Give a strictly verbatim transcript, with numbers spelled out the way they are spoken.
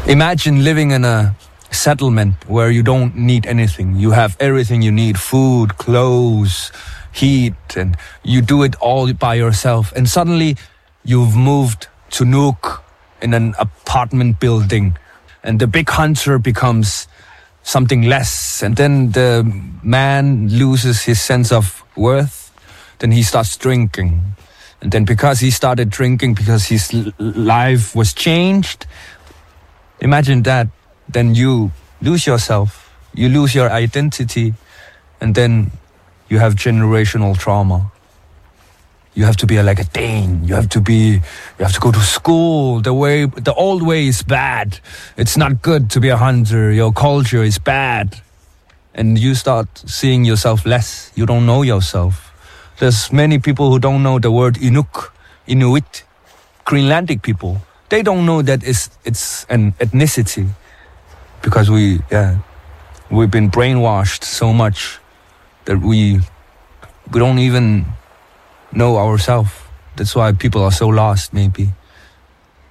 Imagine living in a settlement where you don't need anything. You have everything you need: food, clothes, heat, and you do it all by yourself. And suddenly you've moved to Nuuk in an apartment building, and the big hunter becomes something less, and then the man loses his sense of worth. Then he starts drinking, and then because he started drinking, because his l- life was changed, imagine that, then you lose yourself, you lose your identity, and then you have generational trauma. You have to be like a Dane. You have to be, you have to go to school. The way, the old way is bad. It's not good to be a hunter. Your culture is bad. And you start seeing yourself less. You don't know yourself. There's many people who don't know the word Inuk, Inuit, Greenlandic people. They don't know that it's, it's an ethnicity. Because we, yeah, we've been brainwashed so much that we, we don't even know ourselves. That's why people are so lost, maybe.